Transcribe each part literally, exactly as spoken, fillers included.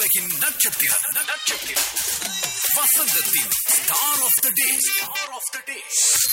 உலகின் நட்சத்திரம் நட்சத்திரம் வசந்தத்தின் star of the day star of the டே.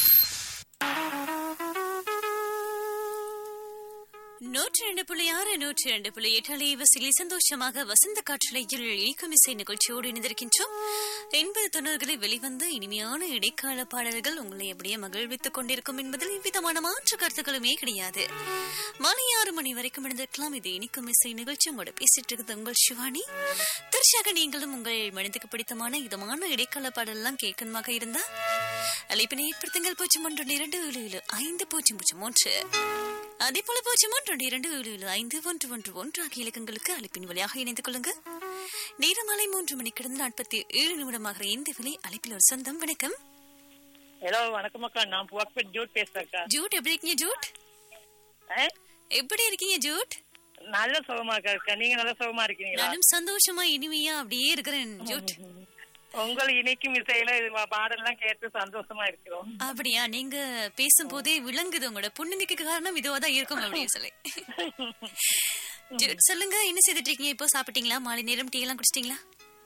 நூற்றி இரண்டு புள்ளி ஆறு நூற்றி இரண்டு புள்ளி எட்டு அலைவரிசையில் சந்தோஷமாக வசந்த காற்றலையில் இயக்கம் இசை நிகழ்ச்சியோடு இணைந்திருக்கின்றோம். எண்பது தொண்ணூறுகளில் வெளிவந்த இனிமையான இடைக்கால பாடல்கள் உங்களை அப்படியே மகிழ்வித்துக் கொண்டிருக்கும் என்பதில் எவ்விதமான மாற்று கருத்துக்களுமே கிடையாது. மாலை ஆறு மணி வரைக்கும் இணைந்திருக்கலாம். இது இனிக்கும் இசை நிகழ்ச்சி. உங்களோட பேசிட்டு இருக்குது உங்கள் சிவானி. தரிசாக நீங்களும் உங்கள் மனதுக்கு பிடித்தமான இதமான இடைக்கால பாடல் எல்லாம் கேட்கணுமாக இருந்தா அழைப்பினை ஏற்படுத்துங்கள். பூஜ்ஜியம் ஒன்று இரண்டு ஏழு ஏழு ஐந்து பூஜ்ஜியம் பூஜ்ஜியம் ஒன்று அதே போல பூஜ்ஜியம் ஒன்று இரண்டு ஏழு ஏழு ஐந்து ஒன்று ஒன்று ஒன்று ஆகிய இலக்கங்களுக்கு அழைப்பின் வழியாக இணைந்து கொள்ளுங்க. நேரமாலை மூன்று மணி கடந்து நாற்பத்தி ஏழு நிமிடமாக இந்த விலை அழைப்பில் ஒரு சொந்தம். வணக்கம். ஹலோ வணக்கம் அக்கா, நான் புவாக்பேட் ஜூட் பேசுறேன். ஜூட் எப்படி இருக்கீங்க? ஜூட் எப்படி இருக்கீங்க? ஜூட் நல்ல சுகமா இருக்கா? நீங்க நல்ல சுகமா இருக்கீங்களா? நானும் சந்தோஷமா இனிமையா அப்படியே இருக்கிறேன். ஜூட் உங்கள் இணைக்கும் இசையில பாடலாம் கேட்டு சந்தோஷமா இருக்கிறோம். அப்படியா? நீங்க பேசும் போதே விளங்குது உங்களோட புண்ணியக்கு காரணம் இதுவாதான் இருக்கும் அப்படின்னு சொல்லி. சொல்லுங்க, என்ன செய்துட்டு இருக்கீங்க இப்போ? சாப்பிட்டீங்களா? மாலை நேரம் டீ எல்லாம் குடிச்சிட்டீங்களா?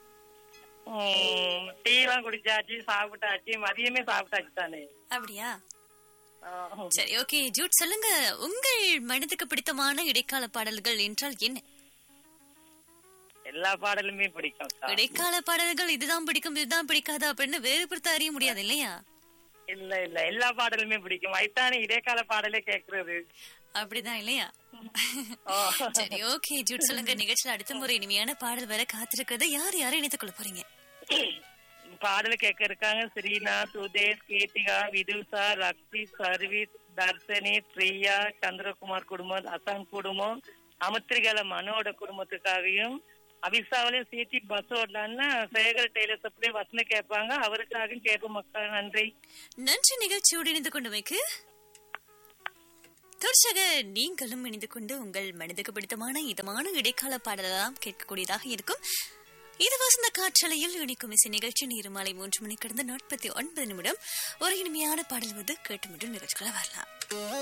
டீ எல்லாம் குடிச்சாச்சு, சாப்பிட்டாச்சு, மதியமே சாப்பிட்டாச்சு தானே. அப்படியா? சரி, ஓகே. ஜூட் சொல்லுங்க, உங்கள் மனதுக்கு பிடித்தமான இடைக்கால பாடல்கள் என்றால் என்ன? எல்லா பாடலுமே பிடிக்கும். இடைக்கால பாடல்கள் இதுதான் பிடிக்கும் இதுதான் பிடிக்காது அப்படின்னு வேறுபடுத்த அறிய முடியாது இல்லையா? இல்ல இல்ல, எல்லா பாடலுமே பிடிக்கும். வயசான இடைக்கால பாடலே கேக்குறது அப்படிதான் இல்லையா? சரி, ஓகே. ஜூட் சொல்லுங்க, நிகழ்ச்சியில அடுத்த முறை இனிமையான பாடல் வர காத்திருக்கிறத யார் யாரும் இணைத்துக் கொள்ள போறீங்க? பாடல் கேட்க இருக்காங்க ஸ்ரீனா, சுதேஷ், கீர்த்திகா, விதுஷா, லக்ஷி, சர்வீஸ், தர்ஷனி, பிரியா, சந்திரகுமார் குடும்பம், அசான் குடும்பம், அமுத்திரிகால மனோட குடும்பத்துக்காகவும், அபிசாவிலையும் சீட்டி பஸ் ஓடலான்னு சேகர் டெய்லர்ஸ் அப்படியே வசன கேட்பாங்க. அவருக்காகவும் கேட்போம் மக்கள். நன்றி நன்றி. நிகழ்ச்சியோடு இணைந்து கொண்டமைக்கு தொடர்ச்சியாக நீங்களும் இணைந்து கொண்டு உங்கள் மனதுக்கு பிடித்தமான இதமான இடைக்கால பாடலாம் கேட்கக்கூடியதாக இருக்கும். இது வசந்த காற்றலையில் இணைக்கும் இசை நிகழ்ச்சி. நேரமாலை மூன்று மணி கடந்த நாற்பத்தி ஒன்பது நிமிடம் ஒரு இனிமையான பாடல் வந்து கேட்டு மட்டும் நிகழ்ச்சிகளை வரலாம்.